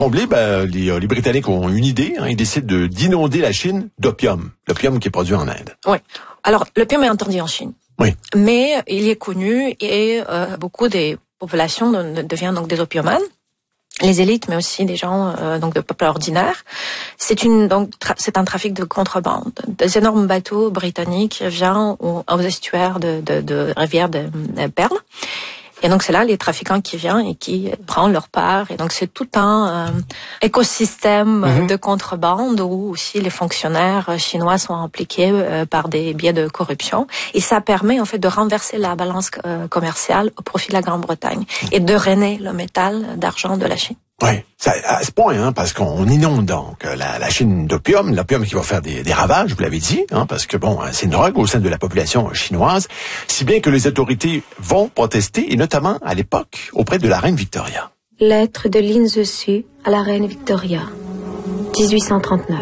Comblé, les Britanniques ont une idée, ils décident d'inonder la Chine d'opium, l'opium qui est produit en Inde. Oui. Alors, l'opium est interdit en Chine. Oui. Mais il est connu et beaucoup des populations deviennent donc des opiomanes. Les élites, mais aussi des gens donc de peuple ordinaire. C'est un trafic de contrebande. Des énormes bateaux britanniques viennent aux estuaires de rivières de Perle. Et donc c'est là les trafiquants qui viennent et qui prennent leur part. Et donc c'est tout un écosystème de contrebande où aussi les fonctionnaires chinois sont impliqués par des biais de corruption. Et ça permet en fait de renverser la balance commerciale au profit de la Grande-Bretagne et de drainer le métal d'argent de la Chine. Oui, à ce point, parce qu'on inonde donc la Chine d'opium, l'opium qui va faire des ravages, vous l'avez dit, parce que c'est une drogue au sein de la population chinoise, si bien que les autorités vont protester, et notamment à l'époque, auprès de la reine Victoria. Lettre de Lin Zexu à la reine Victoria, 1839.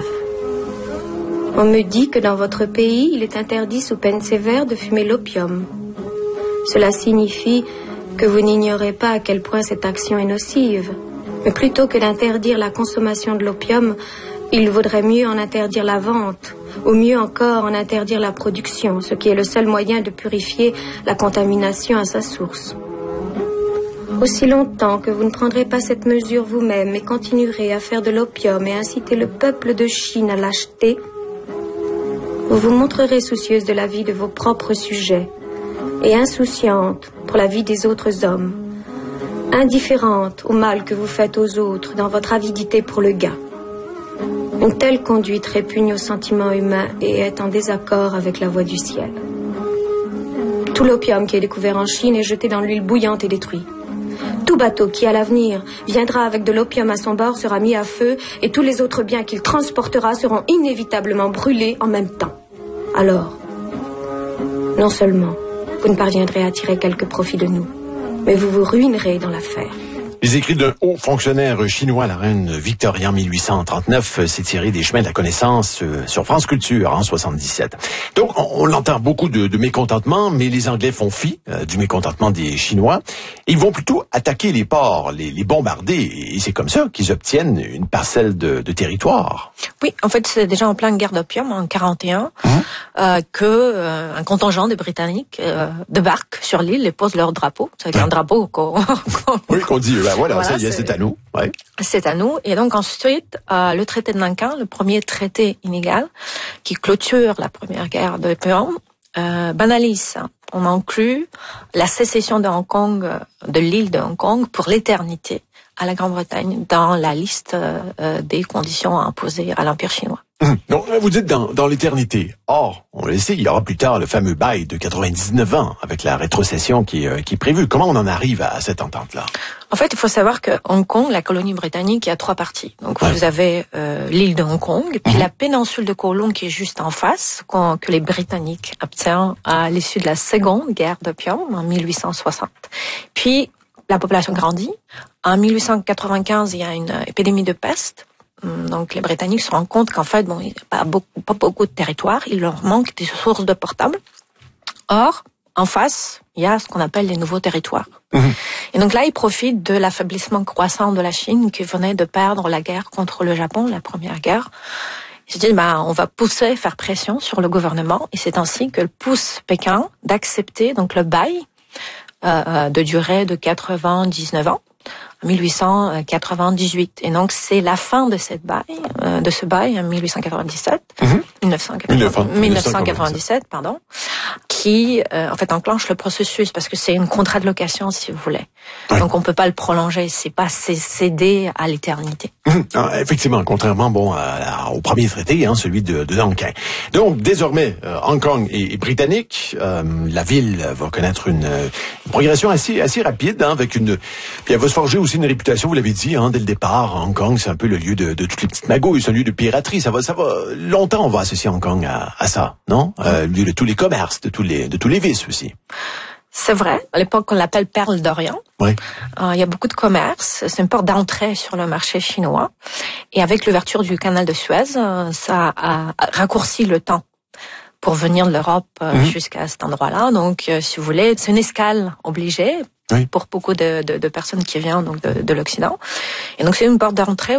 On me dit que dans votre pays, il est interdit sous peine sévère de fumer l'opium. Cela signifie que vous n'ignorez pas à quel point cette action est nocive. Mais plutôt que d'interdire la consommation de l'opium, il vaudrait mieux en interdire la vente, ou mieux encore en interdire la production, ce qui est le seul moyen de purifier la contamination à sa source. Aussi longtemps que vous ne prendrez pas cette mesure vous-même et continuerez à faire de l'opium et inciter le peuple de Chine à l'acheter, vous vous montrerez soucieuse de la vie de vos propres sujets et insouciante pour la vie des autres hommes, indifférente au mal que vous faites aux autres dans votre avidité pour le gain. Une telle conduite répugne aux sentiments humains et est en désaccord avec la voie du ciel. Tout l'opium qui est découvert en Chine est jeté dans l'huile bouillante et détruit. Tout bateau qui, à l'avenir, viendra avec de l'opium à son bord sera mis à feu et tous les autres biens qu'il transportera seront inévitablement brûlés en même temps. Alors, non seulement vous ne parviendrez à tirer quelque profit de nous, mais vous vous ruinerez dans l'affaire. Les écrits d'un haut fonctionnaire chinois, la reine Victoria en 1839, s'est tiré des chemins de la connaissance sur France Culture en 77. Donc, on entend beaucoup de mécontentement, mais les Anglais font fi du mécontentement des Chinois. Ils vont plutôt attaquer les ports, les bombarder, et c'est comme ça qu'ils obtiennent une parcelle de territoire. Oui, en fait, c'est déjà en pleine guerre d'opium en 41 que un contingent de Britanniques débarque sur l'île et pose leur drapeau. C'est un drapeau qu'on dit. Voilà, ça y est, c'est à nous. Ouais. C'est à nous. Et donc ensuite, le traité de Nankin, le premier traité inégal, qui clôture la première guerre d'opium, banalise ça. On inclut la sécession de Hong Kong, de l'île de Hong Kong, pour l'éternité à la Grande-Bretagne dans la liste des conditions imposées à l'Empire chinois. Donc, vous dites dans l'éternité. Or, on le sait, il y aura plus tard le fameux bail de 99 ans avec la rétrocession qui est prévue. Comment on en arrive à cette entente-là? En fait, il faut savoir que Hong Kong, la colonie britannique, il y a 3 parties. Donc, vous avez l'île de Hong Kong, puis la péninsule de Kowloon qui est juste en face, que les Britanniques obtiennent à l'issue de la seconde guerre d'opium en 1860. Puis, la population grandit. En 1895, il y a une épidémie de peste. Donc, les Britanniques se rendent compte qu'en fait, il n'y a pas beaucoup de territoire. Il leur manque des sources de portables. Or, en face, il y a ce qu'on appelle les nouveaux territoires. Et donc là, ils profitent de l'affaiblissement croissant de la Chine qui venait de perdre la guerre contre le Japon, la première guerre. Ils se disent, on va faire pression sur le gouvernement. Et c'est ainsi que pousse Pékin d'accepter donc le bail de durée de 99 ans. 1898. Et donc, c'est la fin de ce bail, en 1997, pardon, qui, en fait, enclenche le processus parce que c'est une contrat-de-location, si vous voulez. Oui. Donc, on peut pas le prolonger. C'est pas cédé à l'éternité. Effectivement, contrairement, au premier traité, celui de Nankin. Donc, désormais, Hong Kong est britannique. La ville va connaître une progression assez rapide, avec puis elle va se forger aussi une réputation, vous l'avez dit, dès le départ. Hong Kong, c'est un peu le lieu de toutes les petites magouilles, c'est un lieu de piraterie. Ça va longtemps, on va associer Hong Kong à ça, non? Lieu de tous les commerces, de tous les vices aussi. C'est vrai. À l'époque, on l'appelle Perle d'Orient. Oui. Il y a beaucoup de commerce. C'est une porte d'entrée sur le marché chinois. Et avec l'ouverture du canal de Suez, ça a raccourci le temps pour venir de l'Europe jusqu'à cet endroit-là. Donc, si vous voulez, c'est une escale obligée Oui. pour beaucoup de personnes qui viennent donc de l'Occident. Et donc c'est une porte d'entrée